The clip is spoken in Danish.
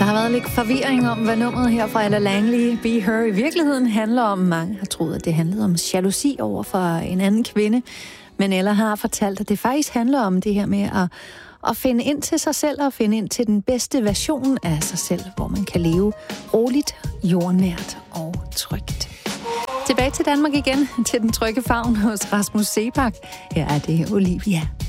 har været lidt forvirring om, hvad nummeret her fra Ella Langley, Be Her, i virkeligheden handler om. Mange har troet, at det handlede om jalousi over for en anden kvinde. Men Ella har fortalt, at det faktisk handler om det her med at finde ind til sig selv og finde ind til den bedste version af sig selv, hvor man kan leve roligt, jordnært og trygt. Tilbage til Danmark igen, til den trygge favn hos Rasmus Seebach. Her er det Olivia.